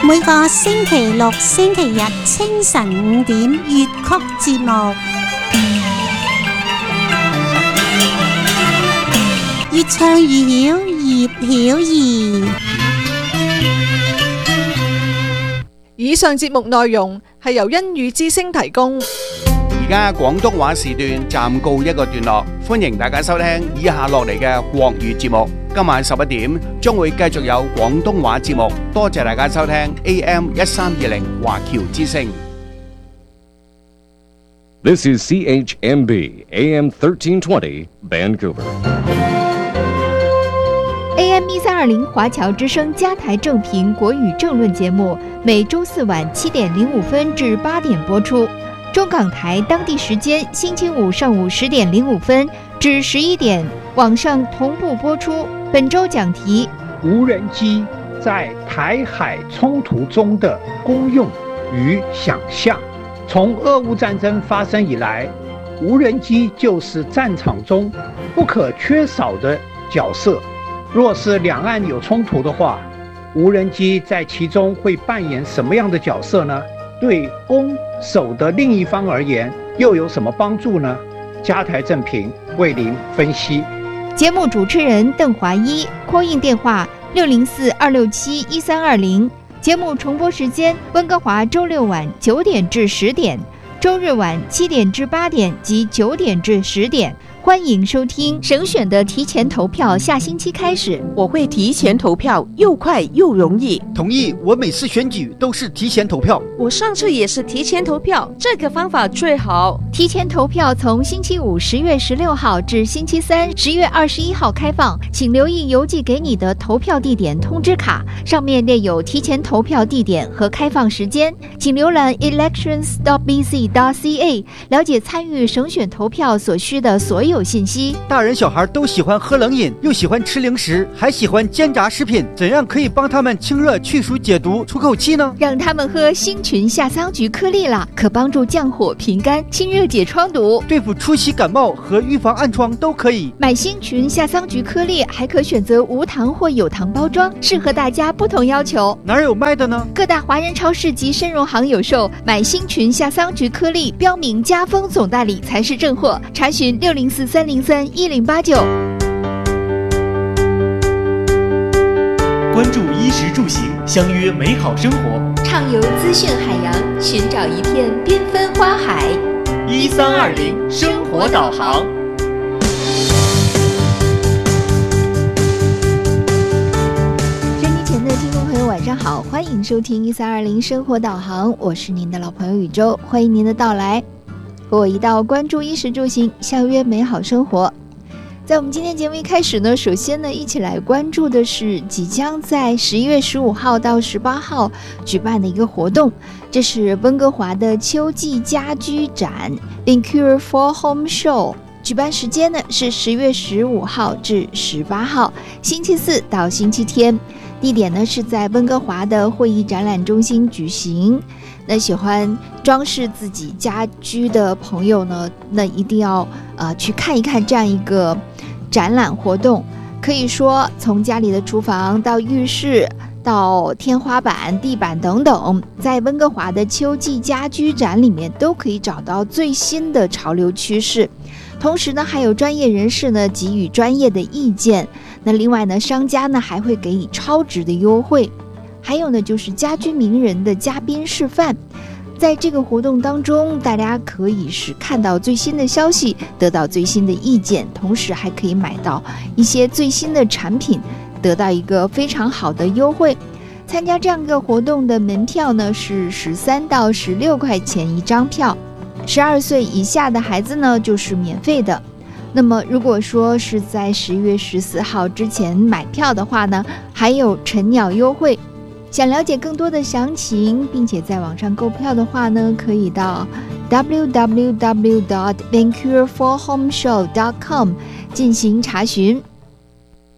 每個星期六、星期日清晨5點粵曲節目，越唱越曉，葉曉儀。 以上節目內容係由恩語之聲提供。 而家廣東話時段暫告一個段落，歡迎大家收聽以下落嚟嘅國語節目。今晚11點將會繼續有廣東話節目，多謝大家收聽 AM1320 華僑之聲。 This is CHMB AM 1320 Vancouver。 AM 1320华侨之声加台正频国语政论节目，每周四晚7点05分至8点播出。中港台当地时间星期五上午10点05分至11点，网上同步播出。本周讲题： 无人机在台海冲突中的功用与想象。从俄乌战争发生以来，无人机就是战场中不可缺少的角色。若是两岸有冲突的话，无人机在其中会扮演什么样的角色呢？对攻守的另一方而言，又有什么帮助呢？加台正评为您分析。 节目主持人邓华一，call in电话604-267-1320。节目重播时间：温哥华周六晚9点至10点，周日晚7点至8点及9点至10点。欢迎收听省选的提前投票，下星期开始。 我会提前投票，又快又容易。 同意，我每次选举都是提前投票。 我上次也是提前投票，这个方法最好。 提前投票从星期五10月16号至星期三10月21号开放，请留意邮寄给你的投票地点通知卡，上面列有提前投票地点和开放时间。请浏览 elections.bc.ca 了解参与省选投票所需的所有信息。 大人小孩都喜欢喝冷饮，又喜欢吃零食，还喜欢煎炸食品，怎样可以帮他们清热去暑解毒出口气呢？ 让他们喝星群夏桑菊颗粒啦，可帮助降火平肝、清热解疮毒， 对付出席感冒和预防暗疮都可以。 买星群夏桑菊颗粒还可选择无糖或有糖包装，适合大家不同要求。 哪有卖的呢？ 各大华人超市及参荣行有售。买星群夏桑菊颗粒标明家丰总代理才是正货，查询604-303-1089。 关注衣食住行，相约美好生活， 畅游资讯海洋，寻找一片缤纷花海。 1320生活导航。 收听前的听众朋友晚上好，欢迎收听1320生活导航，我是您的老朋友宇宙，欢迎您的到来。和我一道关注衣食住行，相约美好生活。在我们今天节目一开始呢，首先呢，一起来关注的是即将在11月15号到18号举办的一个活动，这是温哥华的秋季家居展 Vancouver for Home Show， 举办时间呢是10月15号至18号，星期四到星期天，地点呢是在温哥华的会议展览中心举行。那喜欢装饰自己家居的朋友呢，那一定要去看一看这样一个展览活动。可以说从家里的厨房到浴室到天花板、地板等等，在温哥华的秋季家居展里面都可以找到最新的潮流趋势。同时呢，还有专业人士呢给予专业的意见。那另外呢，商家呢还会给予超值的优惠。还有呢，就是家居名人的嘉宾示范。在这个活动当中，大家可以是看到最新的消息，得到最新的意见，同时还可以买到一些最新的产品，得到一个非常好的优惠。参加这样一个活动的门票呢是13到16块钱一张票，12岁以下的孩子呢就是免费的。那么如果说是在10月14号之前买票的话呢，还有晨鸟优惠。想了解更多的详情，并且在网上购票的话呢，可以到 www.vancouverforhomeshow.com 进行查询。